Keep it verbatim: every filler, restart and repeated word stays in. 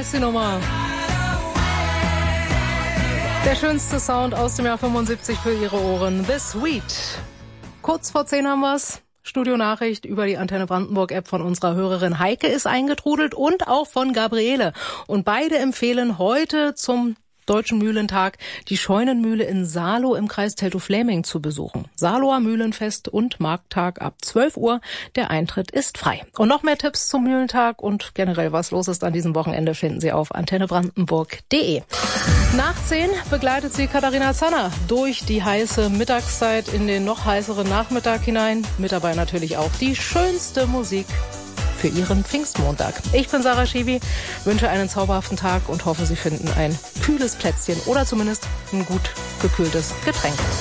heißt die Nummer. Der schönste Sound aus dem Jahr fünfundsiebzig für Ihre Ohren. The Sweet. Kurz vor zehn haben wir's. Studionachricht über die Antenne Brandenburg-App von unserer Hörerin Heike ist eingetrudelt und auch von Gabriele. Und beide empfehlen heute zum Deutschen Mühlentag die Scheunenmühle in Salow im Kreis Teltow-Fläming zu besuchen. Salower Mühlenfest und Markttag ab zwölf Uhr. Der Eintritt ist frei. Und noch mehr Tipps zum Mühlentag und generell was los ist an diesem Wochenende finden Sie auf antenne brandenburg punkt de. Nach zehn begleitet sie Katharina Zanner durch die heiße Mittagszeit in den noch heißeren Nachmittag hinein. Mit dabei natürlich auch die schönste Musik für Ihren Pfingstmontag. Ich bin Sarah Schiwi, wünsche einen zauberhaften Tag und hoffe, Sie finden ein kühles Plätzchen oder zumindest ein gut gekühltes Getränk.